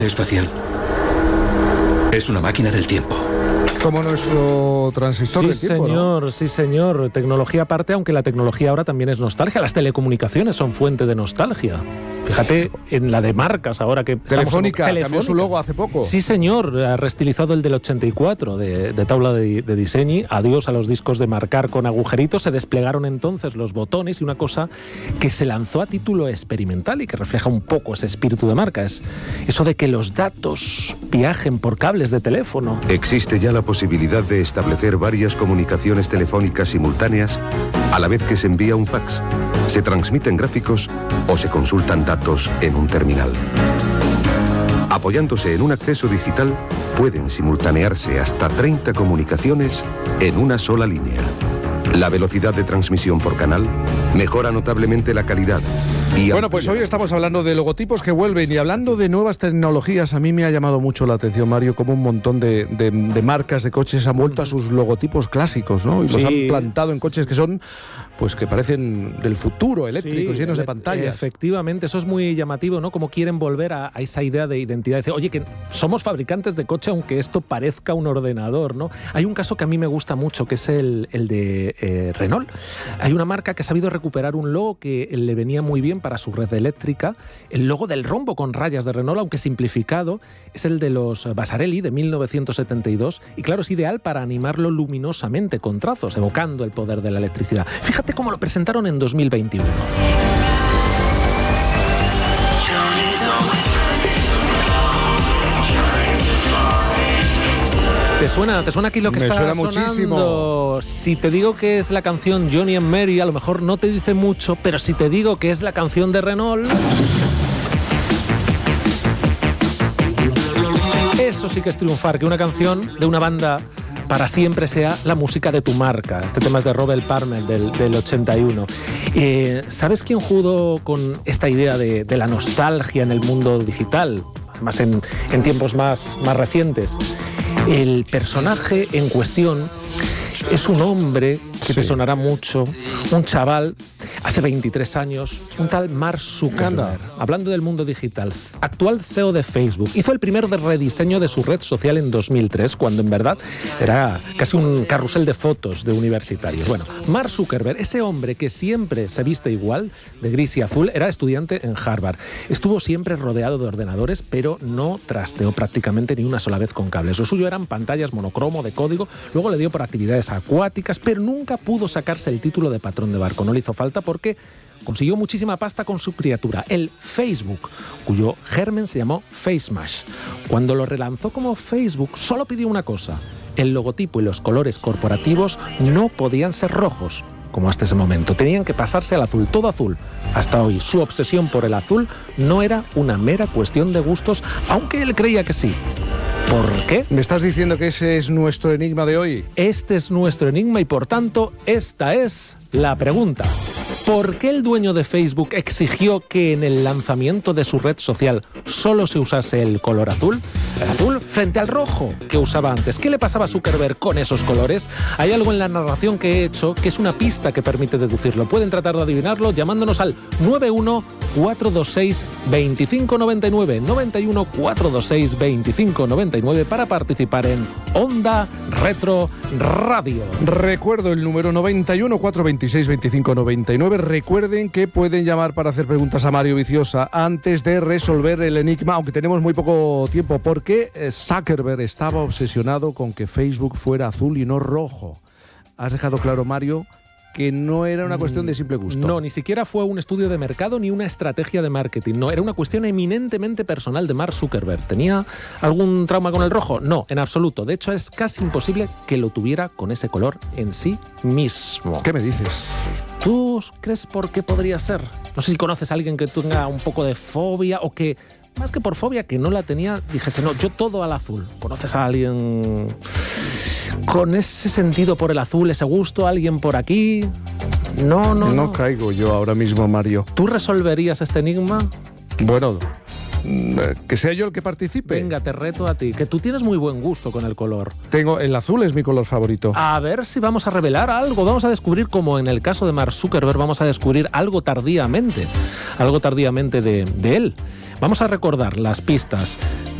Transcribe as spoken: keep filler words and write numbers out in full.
espacial. Es una máquina del tiempo. Como nuestro transistor sí, del tiempo, señor, ¿no? Sí, señor. Tecnología aparte, aunque la tecnología ahora también es nostalgia. Las telecomunicaciones son fuente de nostalgia. Fíjate en la de marcas ahora que... Telefónica, Telefónica cambió su logo hace poco. Sí, señor. Ha reestilizado el del ochenta y cuatro de, de tabla de, de diseño. Adiós a los discos de marcar con agujeritos. Se desplegaron entonces los botones y una cosa que se lanzó a título experimental y que refleja un poco ese espíritu de marca es eso de que los datos viajen por cables de teléfono. Existe ya la posibilidad de establecer varias comunicaciones telefónicas simultáneas a la vez que se envía un fax, se transmiten gráficos o se consultan datos en un terminal. Apoyándose en un acceso digital, pueden simultanearse hasta treinta comunicaciones en una sola línea. La velocidad de transmisión por canal mejora notablemente la calidad. Y bueno, pues hoy estamos hablando de logotipos que vuelven y hablando de nuevas tecnologías. A mí me ha llamado mucho la atención, Mario, como un montón de, de, de marcas de coches han vuelto a sus logotipos clásicos, ¿no? Y los sí. han plantado en coches que son, pues que parecen del futuro, eléctricos, sí, llenos de pantallas. Efectivamente, eso es muy llamativo, ¿no? Como quieren volver a, a esa idea de identidad. Decir, oye, que somos fabricantes de coche aunque esto parezca un ordenador, ¿no? Hay un caso que a mí me gusta mucho, que es el, el de eh, Renault. Hay una marca que ha sabido recuperar un logo que le venía muy bien para su red eléctrica. El logo del rombo con rayas de Renault, aunque simplificado, es el de los Vasarely de mil novecientos setenta y dos y claro, es ideal para animarlo luminosamente con trazos, evocando el poder de la electricidad. Fíjate cómo lo presentaron en dos mil veintiuno. ¿Te suena? ¿Te suena aquí lo que Me está suena sonando? Muchísimo. Si te digo que es la canción Johnny and Mary, a lo mejor no te dice mucho, pero si te digo que es la canción de Renault... Eso sí que es triunfar, que una canción de una banda para siempre sea la música de tu marca. Este tema es de Robert Palmer, del, del ochenta y uno. Eh, ¿Sabes quién jugó con esta idea de, de la nostalgia en el mundo digital? Además, en, en tiempos más, más recientes. El personaje en cuestión es un hombre que sí. te sonará mucho, un chaval, hace veintitrés años, un tal Mark Zuckerberg, hablando del mundo digital, actual C E O de Facebook. Hizo el primer rediseño de su red social en dos mil tres, cuando en verdad era casi un carrusel de fotos de universitarios. Bueno, Mark Zuckerberg, ese hombre que siempre se viste igual, de gris y azul, era estudiante en Harvard. Estuvo siempre rodeado de ordenadores, pero no trasteó prácticamente ni una sola vez con cables. Lo suyo eran pantallas monocromo de código, luego le dio por actividades acuáticas, pero nunca pudo sacarse el título de patrón de barco. No le hizo falta porque consiguió muchísima pasta con su criatura, el Facebook, cuyo germen se llamó FaceMash. Cuando lo relanzó como Facebook, solo pidió una cosa: el logotipo y los colores corporativos no podían ser rojos, como hasta ese momento. Tenían que pasarse al azul, todo azul. Hasta hoy, su obsesión por el azul no era una mera cuestión de gustos, aunque él creía que sí. ¿Por qué? ¿Me estás diciendo que ese es nuestro enigma de hoy? Este es nuestro enigma y, por tanto, esta es la pregunta. ¿Por qué el dueño de Facebook exigió que en el lanzamiento de su red social solo se usase el color azul? El azul frente al rojo que usaba antes. ¿Qué le pasaba a Zuckerberg con esos colores? Hay algo en la narración que he hecho que es una pista que permite deducirlo. Pueden tratar de adivinarlo llamándonos al nueve uno cuatro dos seis dos cinco nueve nueve, nueve uno cuatro dos seis dos cinco nueve nueve para participar en Onda Retro Radio. Recuerdo el número noventa y uno cuatro dos seis dos cinco nueve nueve. Recuerden que pueden llamar para hacer preguntas a Mario Viciosa antes de resolver el enigma, aunque tenemos muy poco tiempo. ¿Por qué Zuckerberg estaba obsesionado con que Facebook fuera azul y no rojo? Has dejado claro, Mario, que no era una cuestión de simple gusto. No, ni siquiera fue un estudio de mercado ni una estrategia de marketing. No, era una cuestión eminentemente personal de Mark Zuckerberg. ¿Tenía algún trauma con el rojo? No, en absoluto. De hecho, es casi imposible que lo tuviera con ese color en sí mismo. ¿Qué me dices? ¿Tú crees por qué podría ser? No sé si conoces a alguien que tenga un poco de fobia o que, más que por fobia, que no la tenía, dijese, no, yo todo al azul. ¿Conoces a alguien con ese sentido por el azul, ese gusto? ¿Alguien por aquí? No, no, no. No caigo yo ahora mismo, Mario. ¿Tú resolverías este enigma? Bueno, que sea yo el que participe. Venga, te reto a ti, que tú tienes muy buen gusto con el color. Tengo, el azul es mi color favorito. A ver si vamos a revelar algo. Vamos a descubrir, como en el caso de Mark Zuckerberg, vamos a descubrir algo tardíamente. Algo tardíamente de, de él. Vamos a recordar las pistas